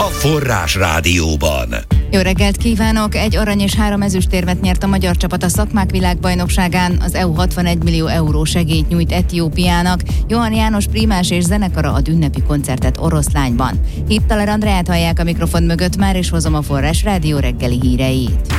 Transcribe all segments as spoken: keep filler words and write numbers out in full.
a Forrás Rádióban. Jó reggelt kívánok! Egy arany és három ezüstérmet nyert a magyar csapat a szakmák világbajnokságán. Az é u hatvanegy millió euró segélyt nyújt Etiópiának. Johann János prímás és zenekara ad ünnepi koncertet Oroszlányban. Hittaler Andreát hallják a mikrofon mögött, már is hozom a Forrás Rádió reggeli híreit.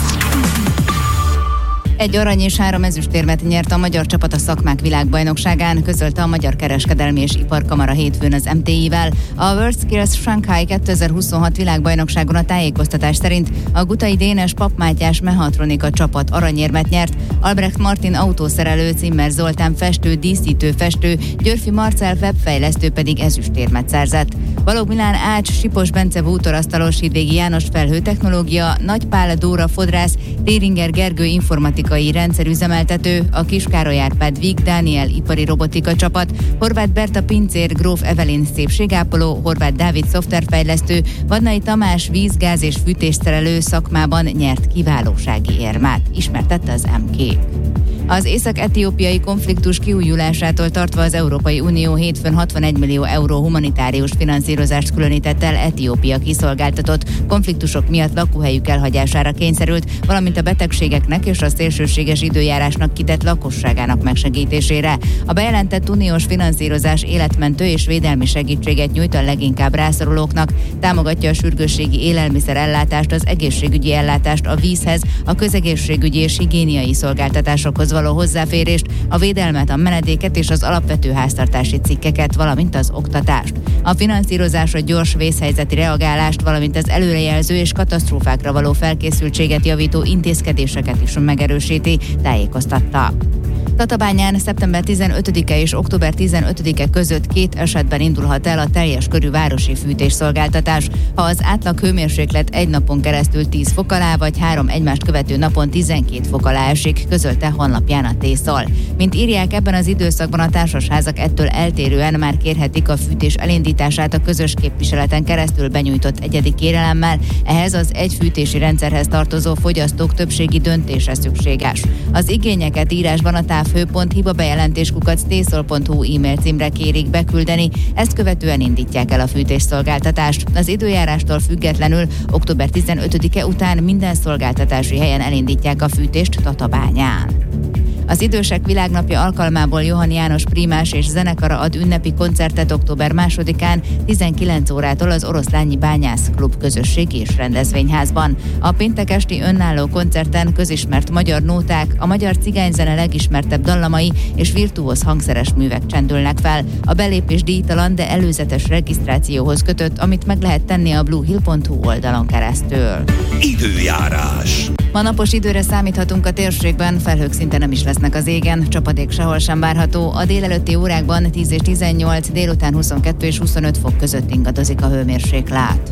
Egy arany és három ezüstérmet nyert a magyar csapat a szakmák világbajnokságán, közölte a Magyar Kereskedelmi és Iparkamara hétfőn az em té i-vel. A World Skills Shanghai kétezer-huszonhat világbajnokságon a tájékoztatás szerint a Gutai Dénes Pap Mátyás mechatronika csapat aranyérmet nyert, Albrecht Martin autószerelő, Cimmer Zoltán festő, díszítő festő, Györfi Marcell webfejlesztő pedig ezüstérmet szerzett. Balogh Milán Ács, Sipos Bence bútorasztalos, Hidvégi János felhőtechnológia, Nagy Pál Dóra fodrász, Téringer Gergő informatikai rendszerüzemeltető, a Kis Károly Árpád Vig Dániel ipari robotika csapat, Horváth Berta pincér, Gróf Evelyn szépségápoló, Horváth Dávid szoftverfejlesztő, Vadnai Tamás víz, gáz és fűtésszerelő szakmában nyert kiválósági érmet, ismertette az em ká. Az észak-etiópiai konfliktus kiújulásától tartva az Európai Unió hétfőn hatvanegy millió euró humanitárius finanszírozást különített el Etiópia kiszolgáltatott konfliktusok miatt lakóhelyük elhagyására kényszerült, valamint a betegségeknek és a szélsőséges időjárásnak kitett lakosságának megsegítésére. A bejelentett uniós finanszírozás életmentő és védelmi segítséget nyújt a leginkább rászorulóknak, támogatja a sürgősségi élelmiszerellátást, az egészségügyi ellátást, a vízhez, a közegészségügyi és higiéniai szolgáltatásokhoz való hozzáférést, a védelmet, a menedéket és az alapvető háztartási cikkeket, valamint az oktatást. A finanszírozás a gyors vészhelyzeti reagálást, valamint az előrejelző és katasztrófákra való felkészültséget javító intézkedéseket is megerősíti, tájékoztatta. Tatabányán szeptember tizenötödike és október tizenötödike között két esetben indulhat el a teljes körű városi fűtésszolgáltatás, ha az átlag hőmérséklet egy napon keresztül tíz fok alá, vagy három egymást követő napon tizenkét fok alá esik, közölte honlapján a Tészol. Mint írják, ebben az időszakban a társasházak ettől eltérően már kérhetik a fűtés elindítását a közös képviseleten keresztül benyújtott egyedi kérelemmel, ehhez az egyfűtési rendszerhez tartozó fogyasztók többségi döntése szükséges. Az igényeket írásban a távhő pont hiba bejelentés kukac tészol pont hu e-mail címre kérik beküldeni, ezt követően indítják el a fűtésszolgáltatást. Az időjárástól függetlenül október tizenötödike után minden szolgáltatási helyen elindítják a fűtést Tatabányán. Az Idősek Világnapja alkalmából Johann János prímás és zenekara ad ünnepi koncertet október másodikán tizenkilenc órától az Oroszlányi Bányász Klub közösségi és rendezvényházban. A péntek esti önálló koncerten közismert magyar nóták, a magyar cigányzene legismertebb dallamai és virtuóz hangszeres művek csendülnek fel. A belépés díjtalan, de előzetes regisztrációhoz kötött, amit meg lehet tenni a bluehill pont hu oldalon keresztül. Időjárás. Ma napos időre számíthatunk a térségben, felhők szinte nem is lesznek az égen, csapadék sehol sem várható. A délelőtti órákban tíz és tizennyolc, délután huszonkettő és huszonöt fok között ingadozik a hőmérséklet.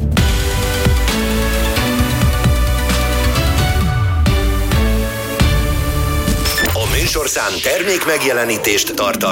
A műsorszám termék megjelenítést tartalmaz.